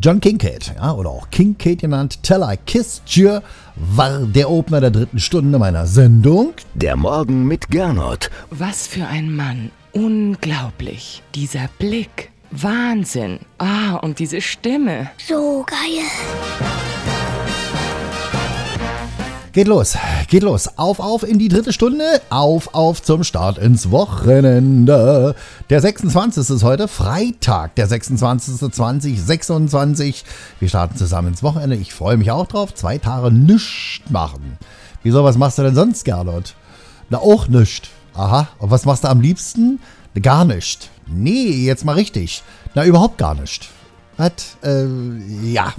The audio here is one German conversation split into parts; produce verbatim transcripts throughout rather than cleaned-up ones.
John Kincaid, ja, oder auch Kincaid genannt, Till I Kissed You, war der Opener der dritten Stunde meiner Sendung. Der Morgen mit Gernot. Was für ein Mann. Unglaublich. Dieser Blick. Wahnsinn. Ah, und diese Stimme. So geil. Geht los, geht los. Auf, auf in die dritte Stunde. Auf, auf zum Start ins Wochenende. Der sechsundzwanzigste ist heute, Freitag, der sechsundzwanzigste zwanzig sechsundzwanzig. Wir starten zusammen ins Wochenende. Ich freue mich auch drauf. Zwei Tage nichts machen. Wieso, was machst du denn sonst, Gernot? Na, auch nichts. Aha, und was machst du am liebsten? Gar nichts. Nee, jetzt mal richtig. Na, überhaupt gar nichts. Was? Äh, ja.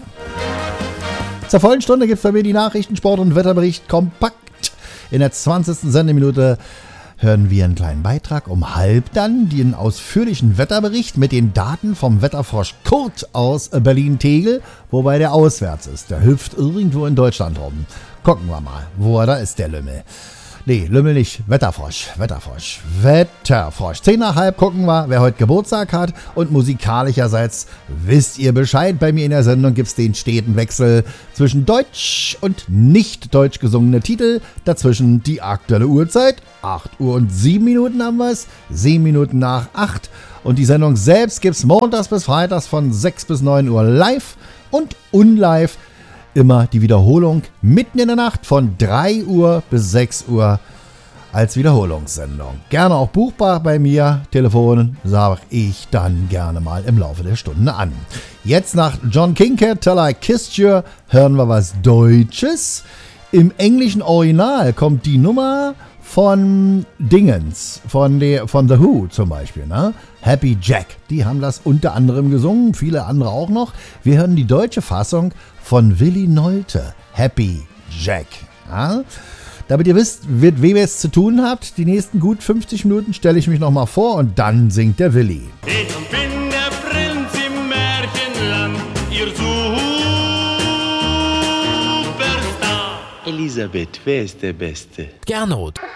Zur vollen Stunde gibt es bei mir die Nachrichten, Sport und Wetterbericht kompakt. In der zwanzigsten Sendeminute hören wir einen kleinen Beitrag. Um halb dann den ausführlichen Wetterbericht mit den Daten vom Wetterfrosch Kurt aus Berlin-Tegel, wobei der auswärts ist. Der hüpft irgendwo in Deutschland rum. Gucken wir mal, wo er da ist, der Lümmel. Nee, Lümmel nicht. Wetterfrosch, Wetterfrosch, Wetterfrosch. Zehn nach halb gucken wir, wer heute Geburtstag hat. Und musikalischerseits wisst ihr Bescheid. Bei mir in der Sendung gibt es den steten Wechsel zwischen deutsch und nicht deutsch gesungene Titel. Dazwischen die aktuelle Uhrzeit. acht Uhr und sieben Minuten haben wir es. sieben Minuten nach acht. Und die Sendung selbst gibt es montags bis freitags von sechs bis neun Uhr live und unlive. Immer die Wiederholung mitten in der Nacht von drei Uhr bis sechs Uhr als Wiederholungssendung. Gerne auch buchbar bei mir. Telefon sage ich dann gerne mal im Laufe der Stunde an. Jetzt nach John Kincaid, Till I Kissed You, hören wir was Deutsches. Im englischen Original kommt die Nummer von Dingens, von, der, von The Who zum Beispiel, ne? Happy Jack. Die haben das unter anderem gesungen, viele andere auch noch. Wir hören die deutsche Fassung von Willi Nolte, Happy Jack. Ja? Damit ihr wisst, mit wem ihr es zu tun habt, die nächsten gut fünfzig Minuten stelle ich mich nochmal vor und dann singt der Willi. Ich bin der Prinz im Märchenland, ihr Superstar. Elisabeth, wer ist der Beste? Gernot.